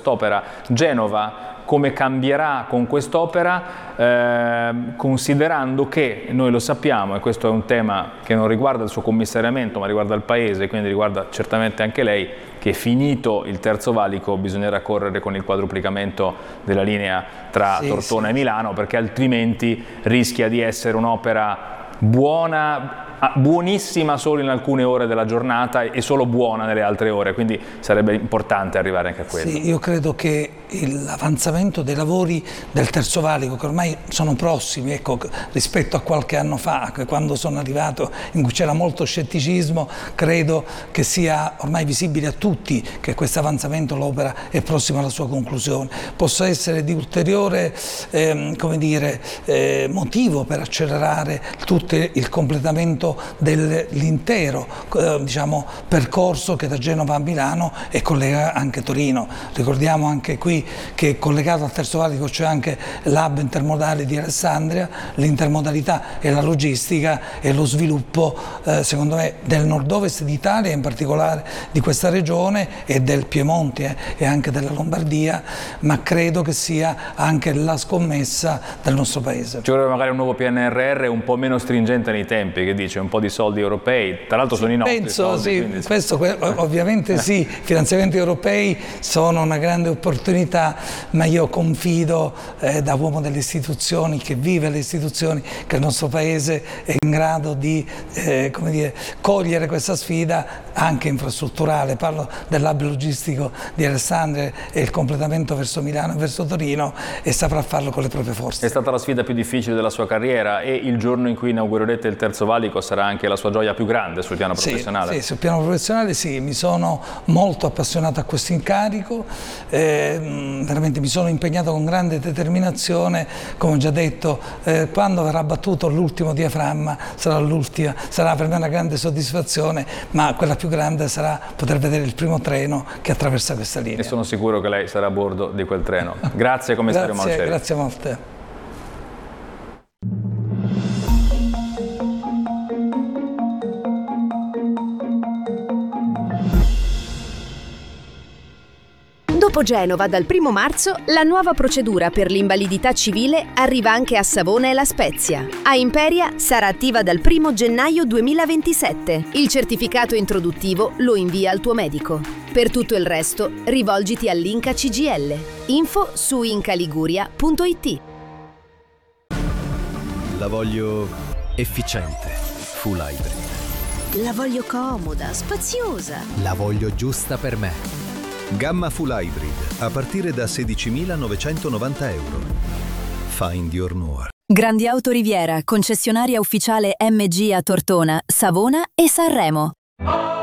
quest'opera. Genova come cambierà con quest'opera, considerando che noi lo sappiamo, e questo è un tema che non riguarda il suo commissariamento ma riguarda il Paese, quindi riguarda certamente anche lei, che finito il Terzo Valico bisognerà correre con il quadruplicamento della linea tra Tortona e Milano, perché altrimenti rischia di essere un'opera buonissima solo in alcune ore della giornata e solo buona nelle altre ore, quindi sarebbe importante arrivare anche a quello. Sì, io credo che l'avanzamento dei lavori del Terzo Valico, che ormai sono prossimi, ecco, rispetto a qualche anno fa, quando sono arrivato, in cui c'era molto scetticismo, credo che sia ormai visibile a tutti che questo avanzamento, l'opera è prossima alla sua conclusione, possa essere di ulteriore motivo per accelerare tutto il completamento dell'intero percorso che da Genova a Milano e collega anche Torino. Ricordiamo anche qui che collegato al Terzo Valico c'è anche l'hub intermodale di Alessandria, l'intermodalità e la logistica e lo sviluppo secondo me del nord-ovest d'Italia, in particolare di questa regione e del Piemonte e anche della Lombardia, ma credo che sia anche la scommessa del nostro Paese. Ci vorrebbe magari un nuovo PNRR un po' meno stringente nei tempi, che dice un po' di soldi europei, tra l'altro sono i nostri soldi. Penso questo ovviamente sì, i finanziamenti europei sono una grande opportunità, ma io confido da uomo delle istituzioni, che vive le istituzioni, che il nostro Paese è in grado di cogliere questa sfida anche infrastrutturale. Parlo dell'hub logistico di Alessandria e il completamento verso Milano e verso Torino, e saprà farlo con le proprie forze. È stata la sfida più difficile della sua carriera, e il giorno in cui inaugurerete il Terzo Valico sarà anche la sua gioia più grande sul piano professionale? Sì, sul piano professionale sì, mi sono molto appassionato a questo incarico, veramente mi sono impegnato con grande determinazione, come ho già detto, quando verrà battuto l'ultimo diaframma sarà per me una grande soddisfazione, ma quella più grande sarà poter vedere il primo treno che attraversa questa linea. E sono sicuro che lei sarà a bordo di quel treno. Grazie commissario Malceri. Grazie molte. Dopo Genova, dal 1° marzo, la nuova procedura per l'invalidità civile arriva anche a Savona e La Spezia. A Imperia sarà attiva dal 1° gennaio 2027. Il certificato introduttivo lo invia al tuo medico. Per tutto il resto, rivolgiti all'Inca CGL. Info su incaliguria.it. La voglio efficiente, full hybrid. La voglio comoda, spaziosa. La voglio giusta per me. Gamma Full Hybrid, a partire da 16.990 euro. Find your more. Grandi Auto Riviera, concessionaria ufficiale MG a Tortona, Savona e Sanremo.